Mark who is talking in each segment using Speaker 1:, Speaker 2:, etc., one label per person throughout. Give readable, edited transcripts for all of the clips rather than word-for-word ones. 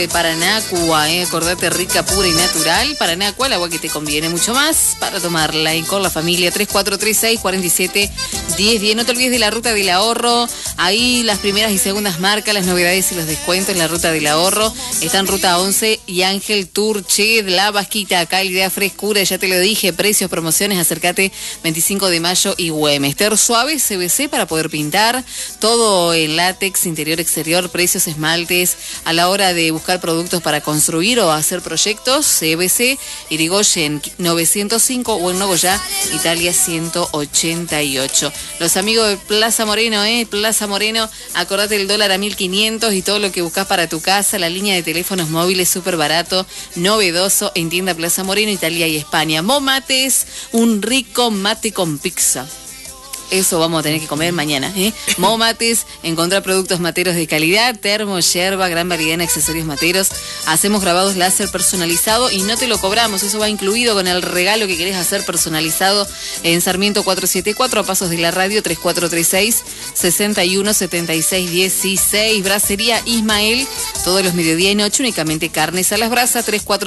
Speaker 1: Paranacua, acordate, rica, pura y natural. Paranacua, el agua que te conviene mucho más para tomarla. Y con la familia, 3436-47-1010. No te olvides de la ruta del ahorro. Ahí las primeras y segundas marcas, las novedades y los descuentos en la ruta del ahorro. Están Ruta 11 y Ángel Turched, La Vasquita, calidad, frescura, ya te lo dije, precios, promociones, acércate 25 de mayo y Güemes. Ter suave, CBC para poder pintar, todo en látex, interior, exterior, precios, esmaltes, a la hora de buscar productos para construir o hacer proyectos, CBC, Irigoyen 905 o en Nogoyá, Italia 188. Los amigos de Plaza Moreno, Plaza Moreno, acordate el dólar a 1.500 y todo lo que buscas para tu casa, la línea de teléfonos móviles súper barato, novedoso, en tienda Plaza Moreno, Italia y España. Momates, un rico mate con pizza. Eso vamos a tener que comer mañana, Momates, encontrar productos materos de calidad, termo, yerba, gran variedad en accesorios materos. Hacemos grabados láser personalizado y no te lo cobramos. Eso va incluido con el regalo que querés hacer personalizado en Sarmiento 474, a pasos de la radio, 3436-617616. Bracería Ismael, todos los mediodía y noche, únicamente carnes a las brasas,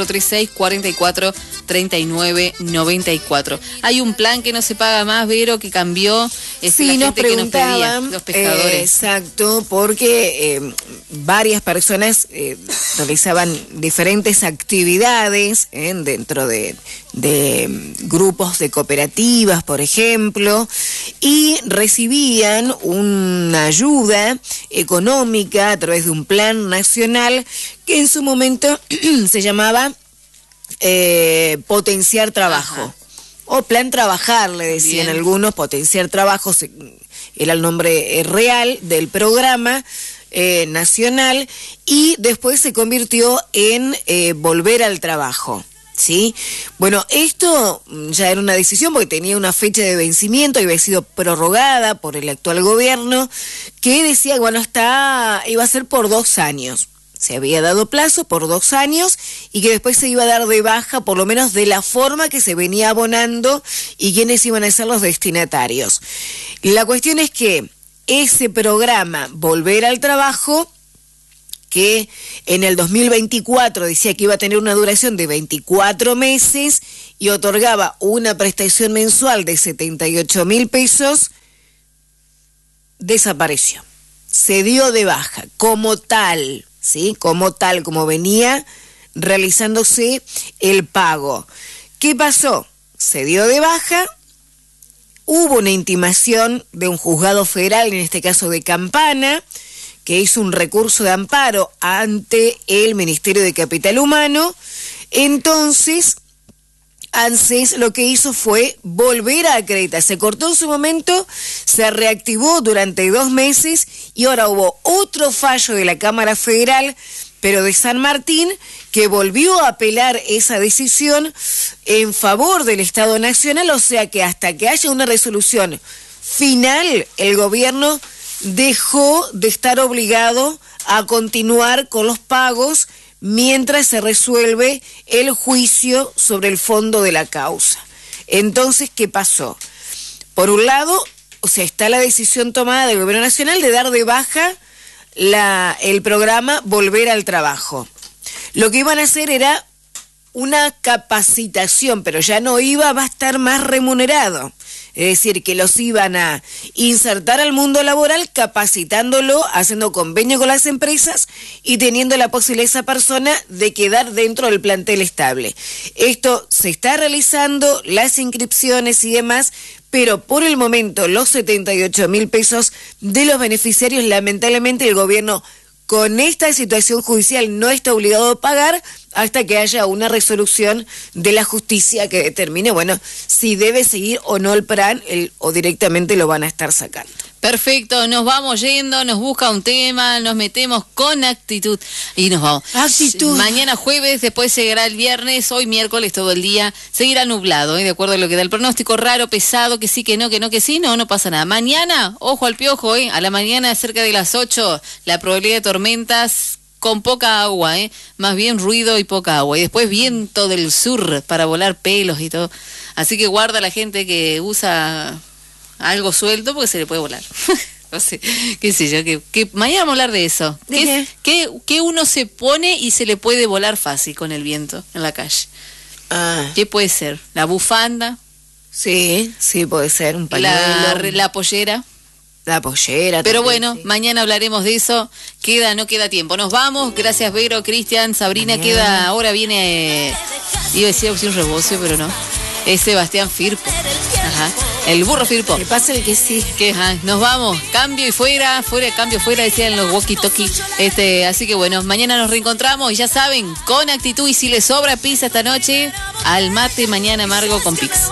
Speaker 1: 3436-443994. Hay un plan que no se paga más, Vero, que cambió.
Speaker 2: Sí, nos preguntaban, los pescadores. Exacto, porque varias personas realizaban diferentes actividades dentro de grupos de cooperativas, por ejemplo, y recibían una ayuda económica a través de un plan nacional que en su momento se llamaba Potenciar Trabajo. Ajá. O Plan Trabajar, le decían algunos, Potenciar Trabajo, era el nombre real del programa nacional, y después se convirtió en Volver al Trabajo, ¿sí? Bueno, esto ya era una decisión porque tenía una fecha de vencimiento y había sido prorrogada por el actual gobierno, que decía, bueno, iba a ser por 2 años. Se había dado plazo por 2 años y que después se iba a dar de baja, por lo menos de la forma que se venía abonando y quiénes iban a ser los destinatarios. La cuestión es que ese programa Volver al Trabajo, que en el 2024 decía que iba a tener una duración de 24 meses y otorgaba una prestación mensual de 78.000 pesos, desapareció. Se dio de baja como tal. ¿Sí? Como venía realizándose el pago. ¿Qué pasó? Se dio de baja, hubo una intimación de un juzgado federal, en este caso de Campana, que hizo un recurso de amparo ante el Ministerio de Capital Humano. Entonces, ANSES lo que hizo fue volver a acreditar. Se cortó en su momento, se reactivó durante 2 meses y ahora hubo otro fallo de la Cámara Federal, pero de San Martín, que volvió a apelar esa decisión en favor del Estado Nacional, o sea que hasta que haya una resolución final, el gobierno dejó de estar obligado a continuar con los pagos mientras se resuelve el juicio sobre el fondo de la causa. Entonces, ¿qué pasó? Por un lado, o sea, está la decisión tomada del Gobierno Nacional de dar de baja el programa Volver al Trabajo. Lo que iban a hacer era una capacitación, pero ya no va a estar más remunerado. Es decir, que los iban a insertar al mundo laboral capacitándolo, haciendo convenio con las empresas y teniendo la posibilidad esa persona de quedar dentro del plantel estable. Esto se está realizando, las inscripciones y demás, pero por el momento los 78.000 pesos de los beneficiarios, lamentablemente el gobierno con esta situación judicial no está obligado a pagar hasta que haya una resolución de la justicia que determine, bueno, si debe seguir o no el plan o directamente lo van a estar sacando.
Speaker 1: Perfecto, nos vamos yendo, nos busca un tema, nos metemos con actitud y nos vamos.
Speaker 2: Actitud.
Speaker 1: Mañana jueves, después llegará el viernes, hoy miércoles todo el día, seguirá nublado, de acuerdo a lo que da el pronóstico, raro, pesado, que sí, que no, que sí, no pasa nada. Mañana, ojo al piojo, a la mañana cerca de las 8, la probabilidad de tormentas con poca agua, más bien ruido y poca agua. Y después viento del sur para volar pelos y todo. Así que guarda la gente que usa algo suelto porque se le puede volar. No sé, qué sé yo, que mañana vamos a hablar de eso. ¿Qué uno se pone y se le puede volar fácil con el viento en la calle? ¿Qué puede ser? ¿La bufanda?
Speaker 2: Sí, puede ser un pañuelo.
Speaker 1: La pollera.
Speaker 2: La pollera.
Speaker 1: Pero
Speaker 2: también,
Speaker 1: bueno,
Speaker 2: sí.
Speaker 1: Mañana hablaremos de eso. No queda tiempo. Nos vamos. Gracias, Vero, Cristian, Sabrina.
Speaker 2: Mañana.
Speaker 1: Ahora viene, iba a decir un rebocio, pero no. Es Sebastián Firpo. Ajá. El burro Firpo.
Speaker 2: Que pasa el que sí.
Speaker 1: Nos vamos. Cambio y fuera, cambio fuera, decían los walkie-talkie. Así que bueno, mañana nos reencontramos y ya saben, con actitud y si les sobra pizza esta noche, al mate mañana amargo con Pix.